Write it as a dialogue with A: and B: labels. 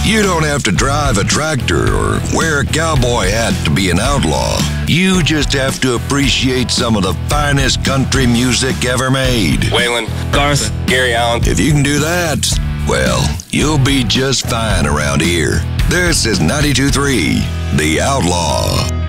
A: You don't have to drive a tractor or wear a cowboy hat to be an outlaw. You just have to appreciate some of the finest country music ever made.
B: Waylon, Garth, Gary Allan.
A: If you can do that, well, you'll be just fine around here. This is 92.3, The Outlaw.